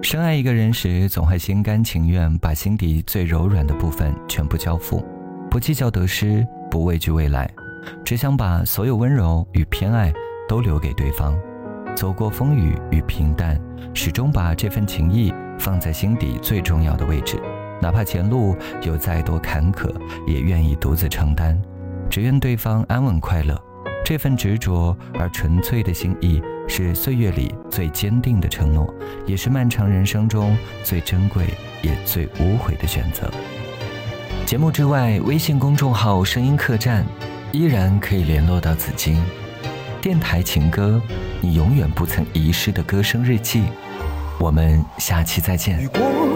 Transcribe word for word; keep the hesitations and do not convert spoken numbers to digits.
深爱一个人时，总会心甘情愿把心底最柔软的部分全部交付，不计较得失，不畏惧未来，只想把所有温柔与偏爱都留给对方。走过风雨与平淡，始终把这份情谊放在心底最重要的位置，哪怕前路有再多坎坷，也愿意独自承担，只愿对方安稳快乐。这份执着而纯粹的心意，是岁月里最坚定的承诺，也是漫长人生中最珍贵也最无悔的选择。节目之外，微信公众号声音客栈依然可以联络到紫金。电台情歌，你永远不曾遗失的歌声日记。我们下期再见。